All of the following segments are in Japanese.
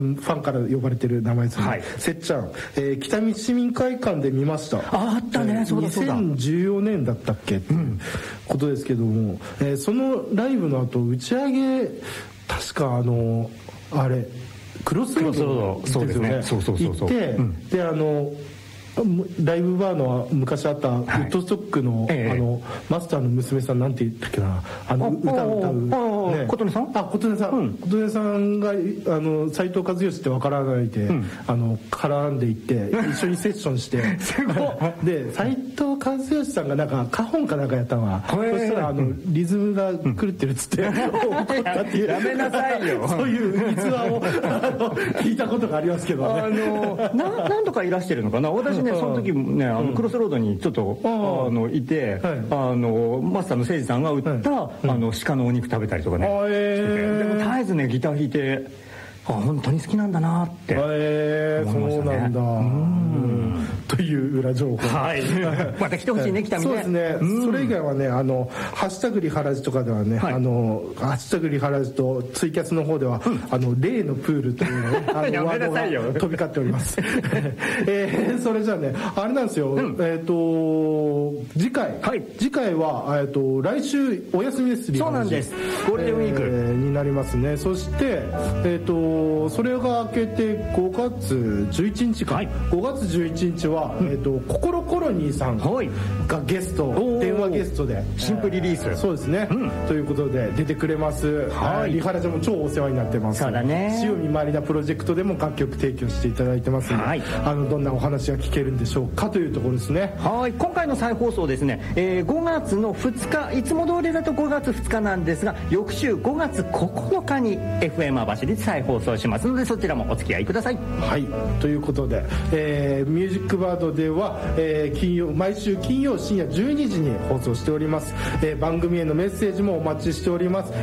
ファンから呼ばれてる名前ですね、はい、せっちゃん、北見市民会館で見ました。 あったね、そうだそうだ、 2014年だったっけっていうことですけども、そのライブの後打ち上げ、確かあれクロスロードですよね、行って、でライブバーの昔あったウッドストックの、マスターの娘さん、なんて言ったっけな、歌う、ね、 琴音さん、 琴音さん、琴音さんが斉藤和義って分からないで、絡んでいって一緒にセッションしてで斉藤和義さんがなんかカホンかなんかやったのは、そしたらリズムが狂ってるっつって怒ったっていう、 やめなさいよそういう逸話を聞いたことがありますけどね。 何度かいらしてるのかな。私ね、その時ね、クロスロードにちょっといて、マスターの誠司さんが売った鹿のお肉食べたりとかねしてて、でも絶えずねギター弾いて、本当に好きなんだなって思いましたね。そうなんだという裏情報、 はい、また来てほしいね、北見ね。 そうですね、それ以外はね、ハッシュタグリハラジとかではね、ハッシュタグリハラジとツイキャスの方では、例のプールというねワードが飛び交っておりますそれじゃあね、あれなんですよ、次回は来週お休みです。 そうなんです、ゴールデンウィークになりますね。そしてそれが明けて5月11日か、5月11日は心コロニーさんがゲスト、電話ゲストで新譜リリース、 そうですね、ということで出てくれます。リハラジも超お世話になってます。 そうだね、 塩見まりなプロジェクトでも楽曲提供していただいてますので、どんなお話が聞けるんでしょうかというところですね。 今回の再放送ですね、5月の2日、いつも通りだと5月2日なんですが、翌週5月9日に FM 網走で再放送しますので、そちらもお付き合いください。 はい、ということで、ミュージックバードでは、毎週金曜深夜12時に放送しております。番組へのメッセージもお待ちしております。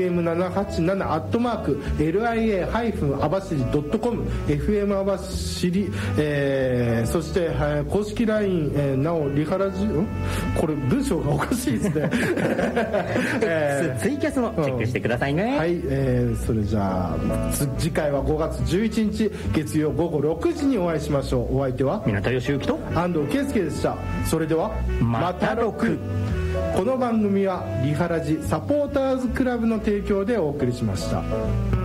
fm787@lia-abashiri.com FM 網走、そして、公式 LINE、なおリハラジこれ文章がおかしいですねツイキャスもチェックしてくださいね。 はい、それじゃあ次回は5月11日月曜午後6時にお会いしましょう。お相手は港義之と安藤圭介でした。それではまた6。この番組はリハラジサポーターズクラブの提供でお送りしました。